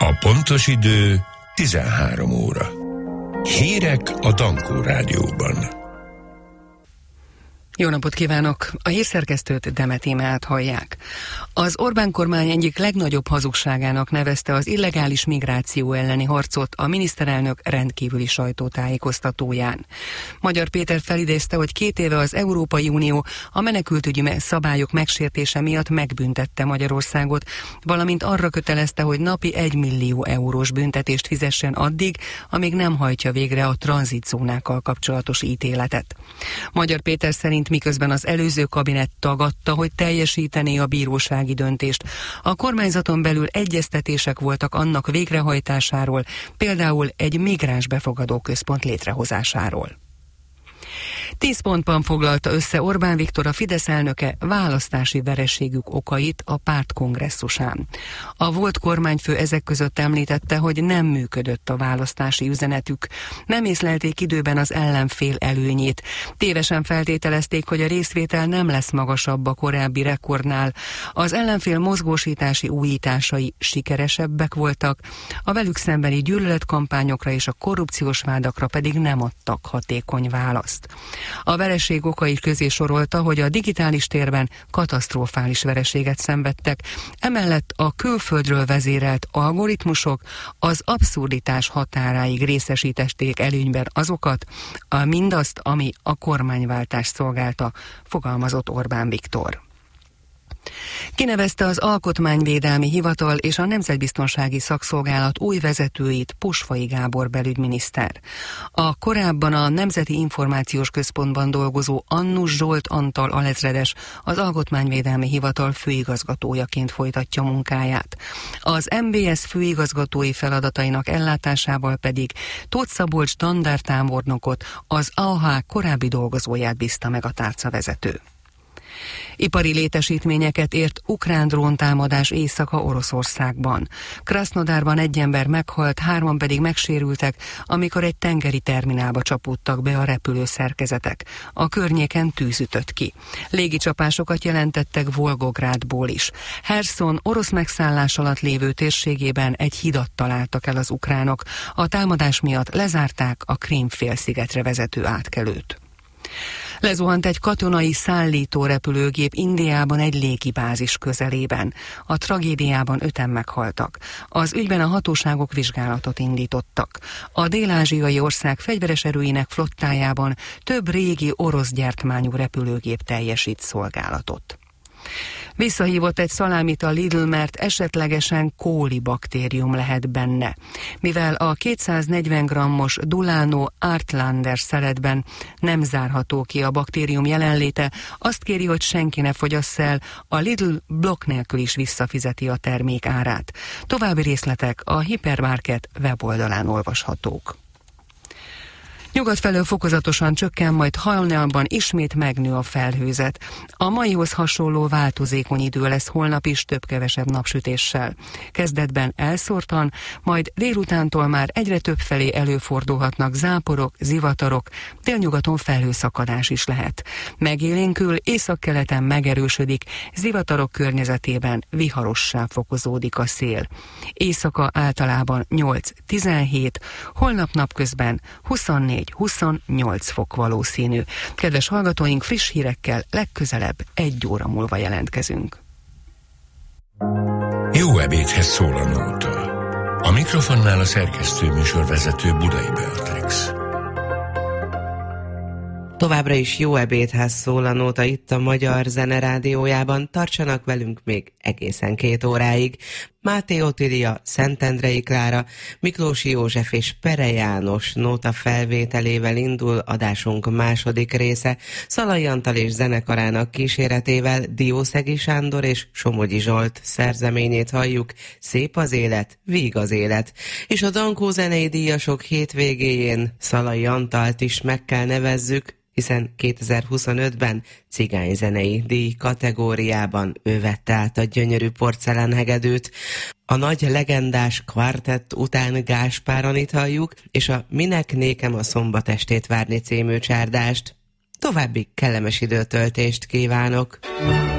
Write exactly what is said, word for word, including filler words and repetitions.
A pontos idő tizenhárom óra. Hírek a Dankó Rádióban. Jó napot kívánok! A hírszerkesztőt, Demet Imrét hallják. Az Orbán kormány egyik legnagyobb hazugságának nevezte az illegális migráció elleni harcot a miniszterelnök rendkívüli sajtótájékoztatóján. Magyar Péter felidézte, hogy két éve az Európai Unió a menekültügyi szabályok megsértése miatt megbüntette Magyarországot, valamint arra kötelezte, hogy napi egy millió eurós büntetést fizessen addig, amíg nem hajtja végre a tranzitzónákkal kapcsolatos ítéletet. Magyar Péter szerint miközben az előző kabinet tagadta, hogy teljesítené a bírósági döntést, a kormányzaton belül egyeztetések voltak annak végrehajtásáról, például egy migráns befogadó központ létrehozásáról. Tíz pontban foglalta össze Orbán Viktor, a Fidesz elnöke választási vereségük okait a párt kongresszusán. A volt kormányfő ezek között említette, hogy nem működött a választási üzenetük, nem észlelték időben az ellenfél előnyét, tévesen feltételezték, hogy a részvétel nem lesz magasabb a korábbi rekordnál, az ellenfél mozgósítási újításai sikeresebbek voltak, a velük szembeni gyűlöletkampányokra és a korrupciós vádakra pedig nem adtak hatékony választ. A vereség okai közé sorolta, hogy a digitális térben katasztrofális vereséget szenvedtek, emellett a külföldről vezérelt algoritmusok az abszurditás határáig részesítették előnyben azokat, a mindazt, ami a kormányváltást szolgálta, fogalmazott Orbán Viktor. Kinevezte az Alkotmányvédelmi Hivatal és a Nemzetbiztonsági Szakszolgálat új vezetőit Posfai Gábor belügyminiszter. A korábban a Nemzeti Információs Központban dolgozó Annus Zsolt Antal alezredes az Alkotmányvédelmi Hivatal főigazgatójaként folytatja munkáját. Az em bé es főigazgatói feladatainak ellátásával pedig Tóth Szabolcs dandártábornokot, az á há korábbi dolgozóját bízta meg a tárcavezető. Ipari létesítményeket ért ukrán dróntámadás éjszaka Oroszországban. Krasznodárban egy ember meghalt, hárman pedig megsérültek, amikor egy tengeri terminálba csapódtak be a repülőszerkezetek. A környéken tűz ütött ki. Légicsapásokat jelentettek Volgográdból is. Herszon orosz megszállás alatt lévő térségében egy hidat találtak el az ukránok. A támadás miatt lezárták a Krím-félszigetre vezető átkelőt. Lezuhant egy katonai szállító repülőgép Indiában egy légibázis közelében. A tragédiában öten meghaltak. Az ügyben a hatóságok vizsgálatot indítottak. A dél-ázsiai ország fegyveres erőinek flottájában több régi orosz gyártmányú repülőgép teljesít szolgálatot. Visszahívott egy szalámit a Lidl, mert esetlegesen kóli baktérium lehet benne. Mivel a kétszáznegyven grammos Dulano Artlander szeletben nem zárható ki a baktérium jelenléte, azt kéri, hogy senki ne fogyassza el, a Lidl blokk nélkül is visszafizeti a termék árát. További részletek a Hipermarket weboldalán olvashatók. Nyugat felől fokozatosan csökken, majd hajnalban ismét megnő a felhőzet. A maihoz hasonló változékony idő lesz holnap is több-kevesebb napsütéssel. Kezdetben elszórtan, majd délutántól már egyre több felé előfordulhatnak záporok, zivatarok, délnyugaton felhőszakadás is lehet. Megélénkül, északkeleten megerősödik, zivatarok környezetében viharossá fokozódik a szél. Éjszaka általában nyolc-tizenhét, holnap napközben huszonnégy-huszonnyolc fok valószínű. Kedves hallgatóink, friss hírekkel legközelebb egy óra múlva jelentkezünk. Jó ebédhez szól a nóta. A mikrofonnál a szerkesztő műsorvezető Budai Beatrix. Továbbra is jó ebédhez szól a nóta itt a Magyar Zene Rádiójában. Tartsanak velünk még egészen két óráig. Máté Otília, Szentendrei Klára, Miklósi József és Pere János nóta felvételével indul adásunk második része. Szalai Antal és zenekarának kíséretével Diószegi Sándor és Somogyi Zsolt szerzeményét halljuk. Szép az élet, víg az élet. És a Dankó zenei díjasok hétvégéjén Szalai Antalt is meg kell nevezzük, hiszen kétezer-huszonötben cigányzenei díj kategóriában ő vette át a gyönyörű porcelánhegedűt. A nagy legendás kvartett után Gáspáronit halljuk, és a Minek nékem a szombatestét várni című csárdást. További kellemes időtöltést kívánok!